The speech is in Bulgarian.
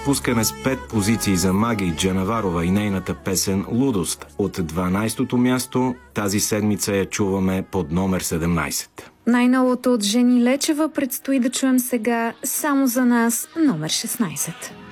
спускане с 5 позиции за Маги Джанаварова и нейната песен «Лудост». От 12-то място тази седмица я чуваме под номер 17. Най-новото от Жени Лечева предстои да чуем сега само за нас, номер 16.